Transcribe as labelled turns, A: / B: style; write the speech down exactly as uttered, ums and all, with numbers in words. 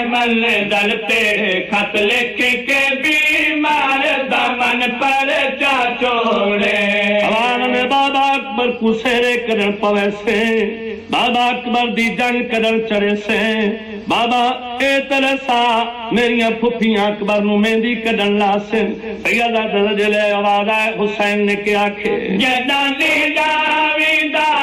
A: मल दल पे खत लिख के बीमार दमन पर चा छोड़े
B: अवान में बाबा अकबर को सेरे करन पवे से बाबा अकबर दी जंग करन चढ़े से बाबा ए तरसा मेरिया फुफियां अकबर नु मेहंदी कढन लासे सैयदा दरजे ले आवाज है हुसैन ने क्या आखे
A: जदा नी जाविंदा